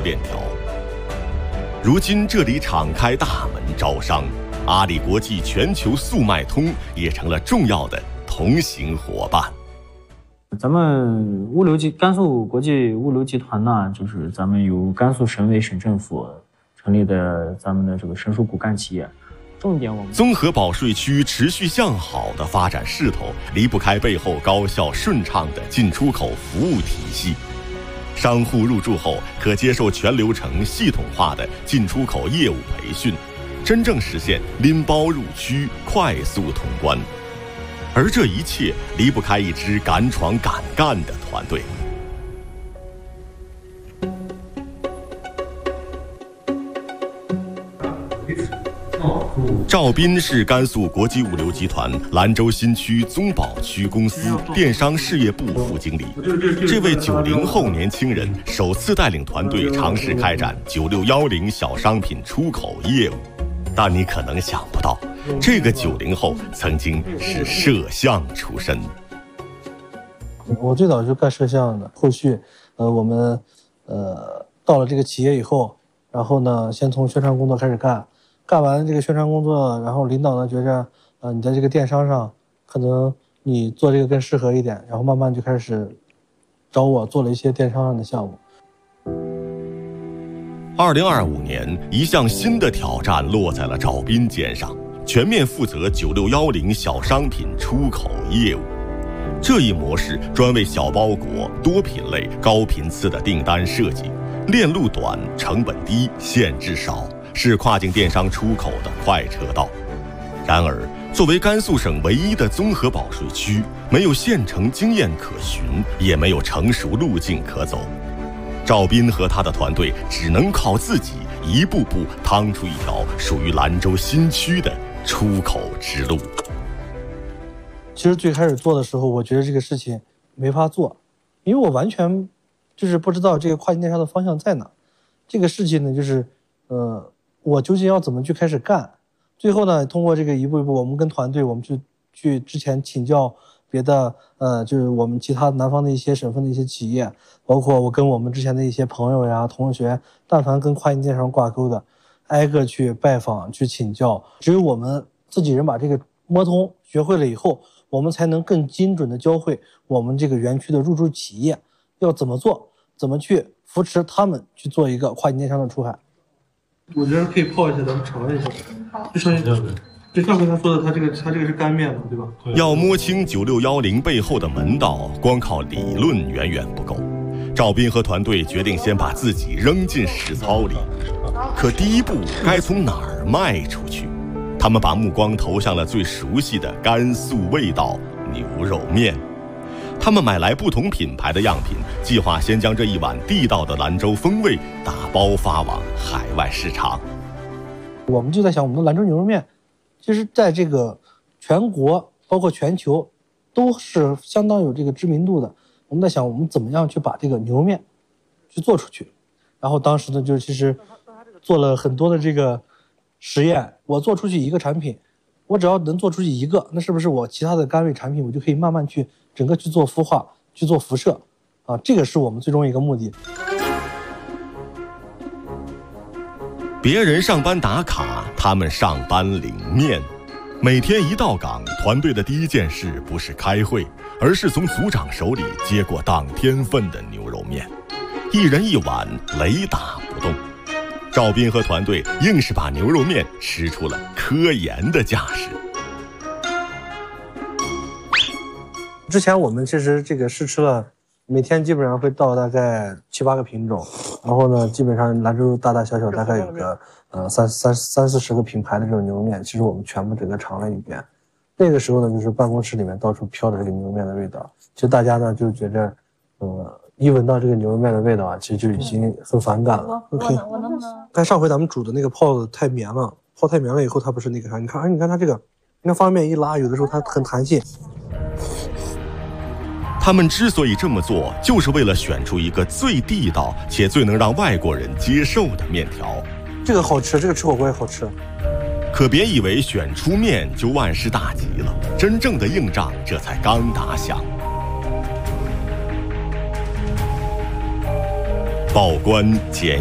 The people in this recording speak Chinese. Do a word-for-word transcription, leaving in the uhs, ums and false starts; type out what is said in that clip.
链条。如今这里敞开大门招商，阿里国际全球速卖通也成了重要的同行伙伴。 咱们物流集甘肃国际物流集团呢，就是咱们由甘肃省委省政府成立的咱们的这个省属骨干企业。重点我们综合保税区持续向好的发展势头，离不开背后高效顺畅的进出口服务体系。商户入驻后，可接受全流程系统化的进出口业务培训，真正实现拎包入区，快速通关。而这一切离不开一支敢闯敢干的团队。赵斌是甘肃国际物流集团兰州新区宗保区公司电商事业部副经理。这位九零后年轻人首次带领团队尝试开展九六一零小商品出口业务，但你可能想不到，这个九零后曾经是摄像出身。 我最早就干摄像的，后续，呃，我们，呃，到了这个企业以后，然后呢，先从宣传工作开始干。干完这个宣传工作，然后领导呢觉着，呃，你在这个电商上，可能你做这个更适合一点，然后慢慢就开始找我做了一些电商上的项目。 二零二五年，一项新的挑战落在了赵斌肩上，全面负责九六一零小商品出口业务。这一模式专为小包裹、多品类、高频次的订单设计，链路短，成本低，限制少。是跨境电商出口的快车道。然而，作为甘肃省唯一的综合保税区，没有现成经验可循，也没有成熟路径可走。赵斌和他的团队只能靠自己一步步趟出一条属于兰州新区的出口之路。 其实最开始做的时候，我觉得这个事情没法做，因为我完全就是不知道这个跨境电商的方向在哪。这个事情呢，就是呃。我究竟要怎么去开始干？最后呢，通过这个一步一步，我们跟团队，我们去去之前请教别的，呃，就是我们其他南方的一些省份的一些企业，包括我跟我们之前的一些朋友呀、同学，但凡跟跨境电商挂钩的，挨个去拜访、去请教。只有我们自己人把这个摸通、学会了以后，我们才能更精准的教会我们这个园区的入驻企业要怎么做，怎么去扶持他们去做一个跨境电商的出海。我觉得可以泡一下，咱们尝一下。就像就像刚才说的，它这个它这个是干面嘛，对吧？ 要摸清九六一零背后的门道，光靠理论远远不够。赵斌和团队决定先把自己扔进实操里，可第一步该从哪儿迈出去？他们把目光投向了最熟悉的甘肃味道牛肉面。他们买来不同品牌的样品，计划先将这一碗地道的兰州风味打包发往海外市场。 我们就在想，我们的兰州牛肉面其实在这个全国包括全球都是相当有这个知名度的。我们在想，我们怎么样去把这个牛肉面去做出去。然后当时呢，就其实做了很多的这个实验。我做出去一个产品，我只要能做出去一个，那是不是我其他的甘味产品我就可以慢慢去整个去做孵化，去做辐射啊？这个是我们最终一个目的。 别人上班打卡，他们上班领面。每天一到岗，团队的第一件事不是开会，而是从组长手里接过当天份的牛肉面，一人一碗，雷打不动。赵斌和团队硬是把牛肉面吃出了科研的架势。 之前我们其实这个试吃了，每天基本上会到大概七八个品种，然后呢，基本上兰州大大小小大概有个呃三三三四十个品牌的这种牛肉面，其实我们全部整个尝了一遍。那个时候呢，就是办公室里面到处飘着这个牛肉面的味道，其实大家呢就觉着，呃，一闻到这个牛肉面的味道啊，其实就已经很反感了。OK， 但上回咱们煮的那个泡的太绵了，泡太绵了以后，它不是那个啥，你看，你看它这个，你看方便面一拉，有的时候它很弹性。 他们之所以这么做，就是为了选出一个最地道且最能让外国人接受的面条。 这个好吃，这个吃火锅也好吃。 可别以为选出面就万事大吉了，真正的硬仗这才刚打响。报关检